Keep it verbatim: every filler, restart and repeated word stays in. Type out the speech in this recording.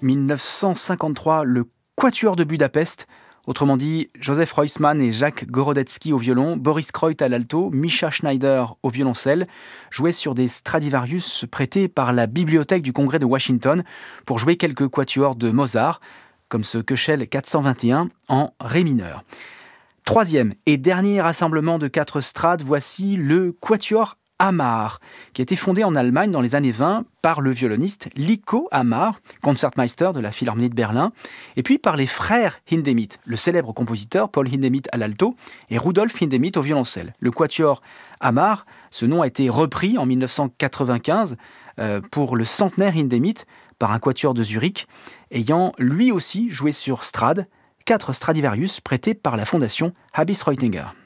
mille neuf cent cinquante-trois, le Quatuor de Budapest, autrement dit Joseph Roisman et Jacques Gorodetzky au violon, Boris Kreut à l'alto, Misha Schneider au violoncelle, jouaient sur des Stradivarius prêtés par la Bibliothèque du Congrès de Washington pour jouer quelques quatuors de Mozart, comme ce Köchel quatre cent vingt et un en ré mineur. Troisième et dernier rassemblement de quatre strades, voici le Quatuor Hamar, qui a été fondé en Allemagne dans les années vingt par le violoniste Liko Hamar, concertmeister de la Philharmonie de Berlin, et puis par les frères Hindemith, le célèbre compositeur Paul Hindemith à l'alto et Rudolf Hindemith au violoncelle. Le Quatuor Hamar, ce nom a été repris en dix-neuf cent quatre-vingt-quinze euh, pour le centenaire Hindemith par un quatuor de Zurich, ayant lui aussi joué sur Strad, quatre Stradivarius prêtés par la fondation Habis Reutinger.